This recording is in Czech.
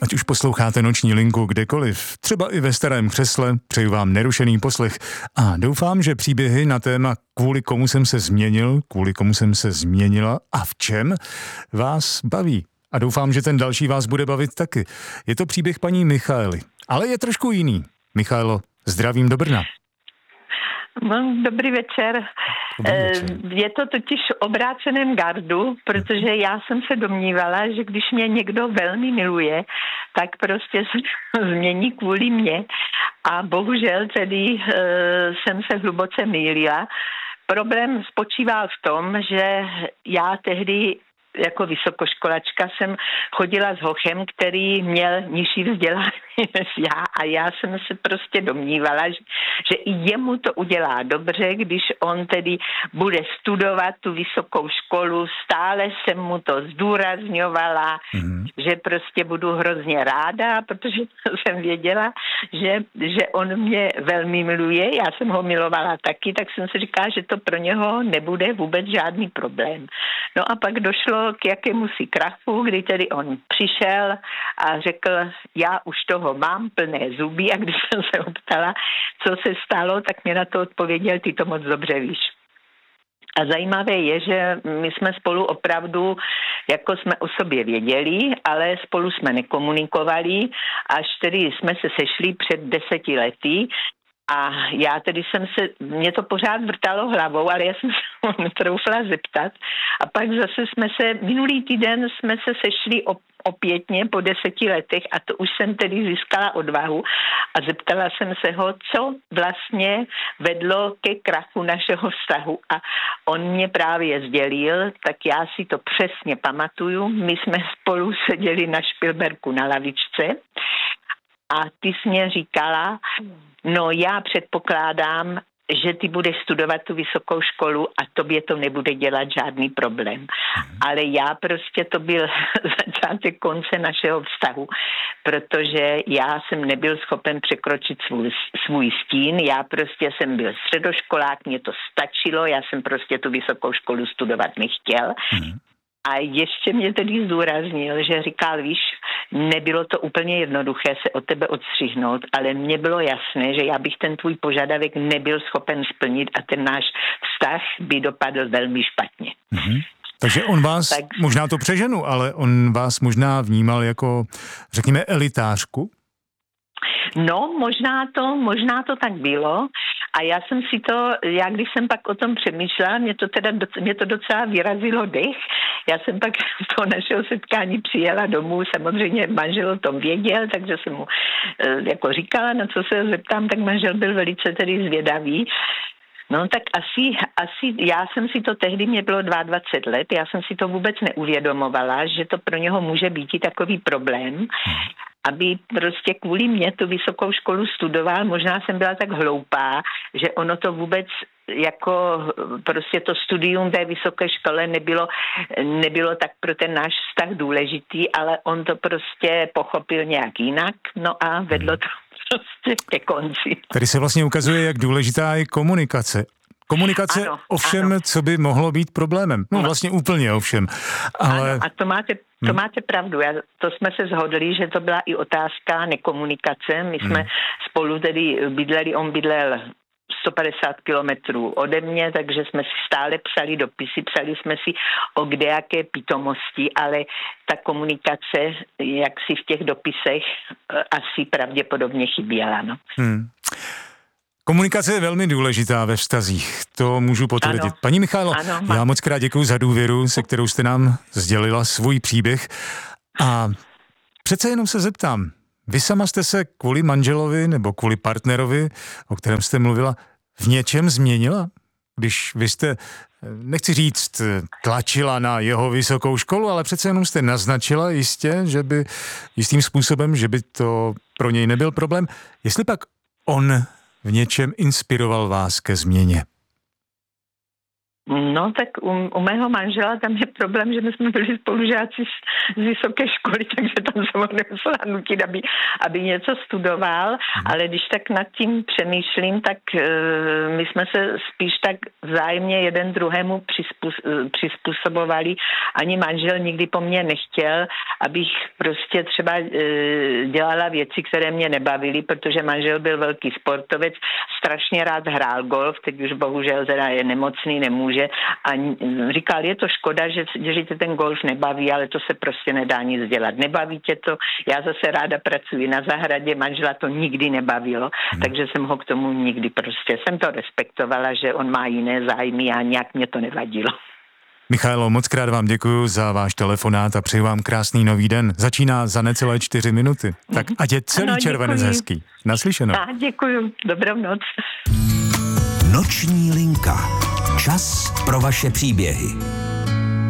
Ať už posloucháte Noční linku kdekoliv, třeba i ve starém křesle, přeju vám nerušený poslech a doufám, že příběhy na téma kvůli komu jsem se změnil, kvůli komu jsem se změnila a v čem vás baví. A doufám, že ten další vás bude bavit taky. Je to příběh paní Michaely, ale je trošku jiný. Michaelo, zdravím do Brna. Dobrý večer. Je to totiž obráceném gardu, protože já jsem se domnívala, že když mě někdo velmi miluje, tak prostě se změní kvůli mně. A bohužel tedy jsem se hluboce mýlila. Problém spočíval v tom, že já tehdy jako vysokoškolačka jsem chodila s hochem, který měl nižší vzdělání než já a já jsem se prostě domnívala, že i jemu to udělá dobře, když on tedy bude studovat tu vysokou školu. Stále jsem mu to zdůrazňovala, že prostě budu hrozně ráda, protože jsem věděla, že on mě velmi miluje. Já jsem ho milovala taky, tak jsem si říkala, že to pro něho nebude vůbec žádný problém. No a pak došlo k jakémusi krachu, kdy tedy on přišel a řekl, já už toho mám plné zuby, a když jsem se optala, co se stalo, tak mě na to odpověděl, ty to moc dobře víš. A zajímavé je, že my jsme spolu opravdu, jako jsme o sobě věděli, ale spolu jsme nekomunikovali, až tedy jsme se sešli před 10 lety. A já tedy mě to pořád vrtalo hlavou, ale já jsem se netroufla zeptat. A pak zase minulý týden jsme se sešli opětně po 10 letech a to už jsem tedy získala odvahu a zeptala jsem se ho, co vlastně vedlo ke krachu našeho vztahu. A on mě právě sdělil, tak já si to přesně pamatuju. My jsme spolu seděli na Špilberku na lavičce a ty jsi mě říkala, no já předpokládám, že ty budeš studovat tu vysokou školu a tobě to nebude dělat žádný problém. Ale já prostě to byl začátek konce našeho vztahu, protože já jsem nebyl schopen překročit svůj stín, já prostě jsem byl středoškolák, mě to stačilo, já jsem prostě tu vysokou školu studovat nechtěl. A ještě mě tedy zdůraznil, že říkal, víš, nebylo to úplně jednoduché se od tebe odstřihnout, ale mně bylo jasné, že já bych ten tvůj požadavek nebyl schopen splnit a ten náš vztah by dopadl velmi špatně. Takže on vás, možná to přeženu, ale on vás možná vnímal jako, řekněme, elitářku? No, možná to tak bylo. A já když jsem pak o tom přemýšlela, mě to docela vyrazilo dech. Já jsem pak z toho našeho setkání přijela domů, samozřejmě manžel o tom věděl, takže jsem mu jako říkala, na co se zeptám, tak manžel byl velice tedy zvědavý. No tak asi já jsem si to tehdy, mě bylo 22 let, já jsem si to vůbec neuvědomovala, že to pro něho může být i takový problém, aby prostě kvůli mě tu vysokou školu studoval. Možná jsem byla tak hloupá, že ono to vůbec jako prostě to studium té vysoké škole nebylo tak pro ten náš vztah důležitý, ale on to prostě pochopil nějak jinak, no a vedlo to prostě ke konci. Tady se vlastně ukazuje, jak důležitá je komunikace. Komunikace ano. Co by mohlo být problémem. No vlastně úplně ovšem. Ale... Ano, a to máte pravdu. To jsme se shodli, že to byla i otázka nekomunikace. My jsme spolu tedy bydleli, on bydlel 150 kilometrů ode mě, takže jsme si stále psali dopisy, psali jsme si o kdejaké pitomosti, ale ta komunikace, jak si v těch dopisech, asi pravděpodobně chyběla. No. Komunikace je velmi důležitá ve vztazích, to můžu potvrdit. Ano. Paní Michaelo, já moc krát děkuju za důvěru, se kterou jste nám sdělila svůj příběh. A přece jenom se zeptám, vy sama jste se kvůli manželovi nebo kvůli partnerovi, o kterém jste mluvila, v něčem změnila? Když vy jste, nechci říct, tlačila na jeho vysokou školu, ale přece jenom jste naznačila jistým způsobem, že by to pro něj nebyl problém. Jestli pak on v něčem inspiroval vás ke změně? No tak u mého manžela tam je problém, že my jsme byli spolužáci z vysoké školy, takže tam jsem ho nemusela nutit, aby něco studoval, ale když tak nad tím přemýšlím, tak my jsme se spíš tak vzájemně jeden druhému přizpůsobovali. Ani manžel nikdy po mně nechtěl, abych prostě třeba dělala věci, které mě nebavily, protože manžel byl velký sportovec, strašně rád hrál golf, teď už bohužel teda je nemocný, nemůže. A říkal, je to škoda, že tě ten golf nebaví, ale to se prostě nedá nic dělat. Nebaví tě to, já zase ráda pracuji na zahradě, manžela to nikdy nebavilo, takže jsem ho k tomu nikdy prostě, jsem to respektovala, že on má jiné zájmy a nějak mě to nevadilo. Michaelo, moc krát vám děkuji za váš telefonát a přeji vám krásný nový den. Začíná za necelé 4 minuty. Tak ať je celý červenec hezký. Naslyšenou. Děkuji, dobrou noc. Noční linka. Čas pro vaše příběhy.